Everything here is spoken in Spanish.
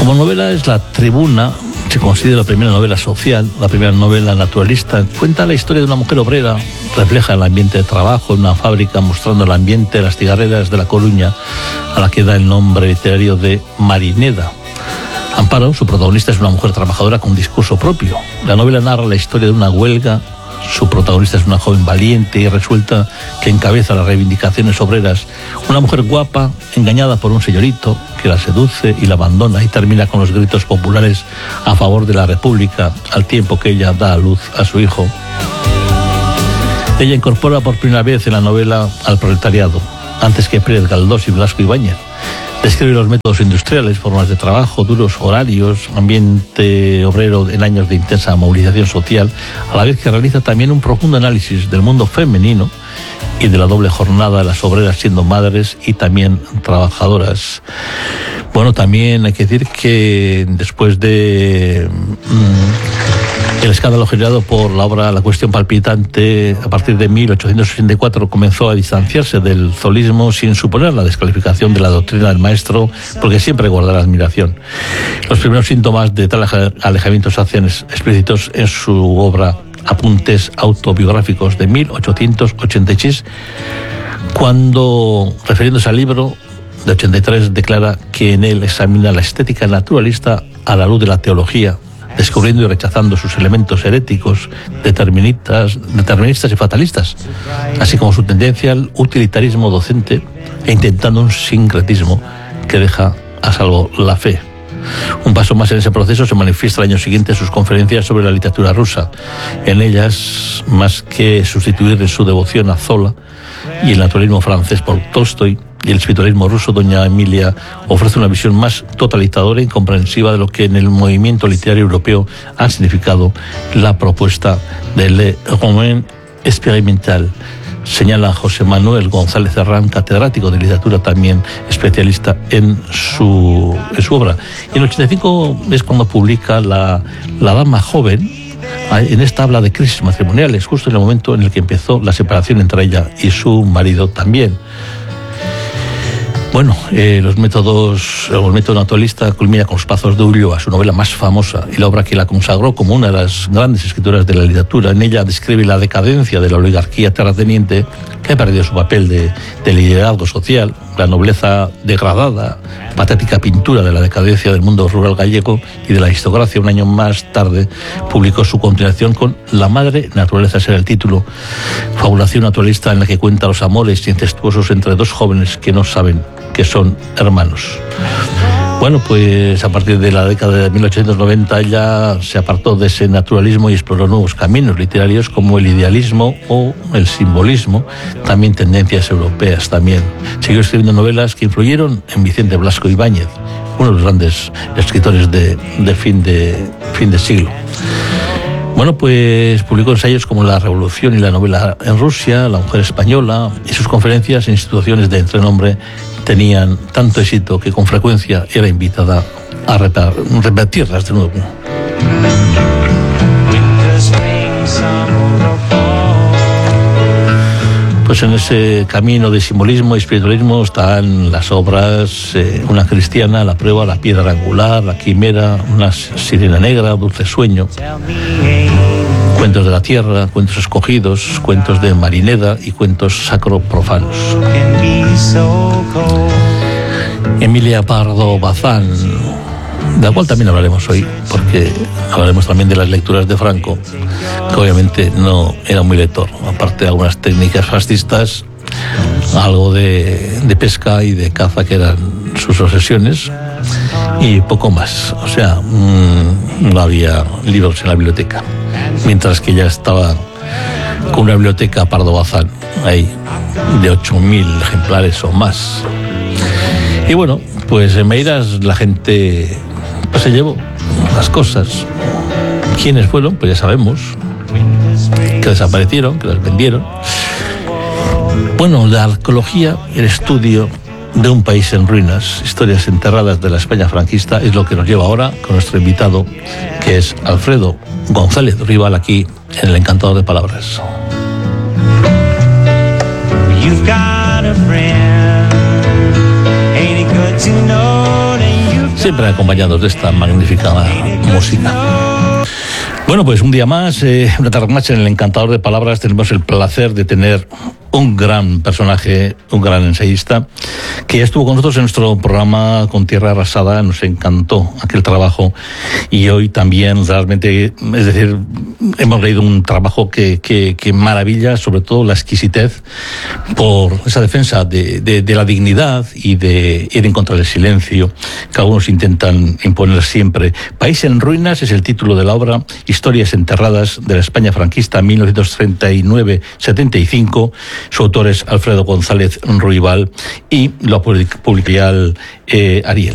Como novela es La Tribuna, se considera la primera novela social, la primera novela naturalista. Cuenta la historia de una mujer obrera, refleja el ambiente de trabajo en una fábrica, mostrando el ambiente de las cigarreras de La Coruña, a la que da el nombre literario de Marineda. Amparo, su protagonista, es una mujer trabajadora con discurso propio. La novela narra la historia de una huelga. Su protagonista es una joven valiente y resuelta que encabeza las reivindicaciones obreras. Una mujer guapa, engañada por un señorito que la seduce y la abandona, y termina con los gritos populares a favor de la República, al tiempo que ella da a luz a su hijo. Ella incorpora por primera vez en la novela al proletariado, antes que Pérez Galdós y Blasco Ibáñez. Describe los métodos industriales, formas de trabajo, duros horarios, ambiente obrero en años de intensa movilización social, a la vez que realiza también un profundo análisis del mundo femenino y de la doble jornada de las obreras siendo madres y también trabajadoras. Bueno, también hay que decir que después de el escándalo generado por la obra La cuestión palpitante, a partir de 1864 comenzó a distanciarse del zolismo sin suponer la descalificación de la doctrina del maestro, porque siempre guardará admiración. Los primeros síntomas de tal alejamiento se hacen explícitos en su obra Apuntes autobiográficos de 1886, cuando, refiriéndose al libro de 83, declara que en él examina la estética naturalista a la luz de la teología, descubriendo y rechazando sus elementos heréticos, deterministas y fatalistas, así como su tendencia al utilitarismo docente e intentando un sincretismo que deja a salvo la fe. Un paso más en ese proceso se manifiesta el año siguiente en sus conferencias sobre la literatura rusa. En ellas, más que sustituir en su devoción a Zola y el naturalismo francés por Tolstoy y el espiritualismo ruso, doña Emilia ofrece una visión más totalizadora e incomprensiva de lo que en el movimiento literario europeo ha significado la propuesta de Le Roman expérimental. Señala José Manuel González Herrán, catedrático de literatura, también especialista en su obra. Y en el 85 es cuando publica La Dama Joven. En esta habla de crisis matrimoniales, justo en el momento en el que empezó la separación entre ella y su marido también. Bueno, el método naturalista culmina con Los Pazos de Ulloa, su novela más famosa y la obra que la consagró como una de las grandes escritoras de la literatura. En ella describe la decadencia de la oligarquía terrateniente, que ha perdido su papel de liderazgo social, la nobleza degradada, patética pintura de la decadencia del mundo rural gallego y de la aristocracia. Un año más tarde publicó su continuación con La Madre Naturaleza, ese era el título, fabulación naturalista en la que cuenta los amores incestuosos entre dos jóvenes que no saben que son hermanos. Bueno, pues a partir de la década de 1890 ya se apartó de ese naturalismo y exploró nuevos caminos literarios como el idealismo o el simbolismo, también tendencias europeas también. Siguió escribiendo novelas que influyeron en Vicente Blasco Ibáñez, uno de los grandes escritores de fin de siglo. Bueno, pues publicó ensayos como La Revolución y la novela en Rusia, La mujer española, y sus conferencias en instituciones de entrenombre tenían tanto éxito que con frecuencia era invitada a repetirlas de nuevo. Pues en ese camino de simbolismo y espiritualismo están las obras Una cristiana, La prueba, La piedra angular, La quimera, Una sirena negra, Dulce sueño, Cuentos de la tierra, Cuentos escogidos, Cuentos de Marineda y Cuentos sacro-profanos. Emilia Pardo Bazán, de la cual también hablaremos hoy, porque hablaremos también de las lecturas de Franco, que obviamente no era muy lector, aparte de algunas técnicas fascistas, algo de pesca y de caza que eran sus obsesiones, y poco más. O sea, no había libros en la biblioteca, mientras que ya estaba con una biblioteca Pardo Bazán ahí de 8.000 ejemplares o más. Y bueno, pues en Meiras la gente pues se llevó las cosas. ¿Quiénes fueron? Pues ya sabemos, que desaparecieron, que las vendieron. Bueno, la arqueología, el estudio de un país en ruinas, historias enterradas de la España franquista, es lo que nos lleva ahora con nuestro invitado, que es Alfredo González Rival, aquí en El Encantador de Palabras. siempre acompañados de esta magnífica música. Bueno, pues un día más, una tarde más en el Encantador de Palabras, tenemos el placer de tener un gran personaje, un gran ensayista, que ya estuvo con nosotros en nuestro programa Con Tierra Arrasada. Nos encantó aquel trabajo y hoy también realmente, es decir, hemos leído un trabajo que maravilla, sobre todo la exquisitez por esa defensa de la dignidad y de ir en contra del silencio que algunos intentan imponer siempre. País en ruinas es el título de la obra, Historias enterradas de la España franquista 1939-75. Su autor es Alfredo González Ruibal y lo publica Ariel.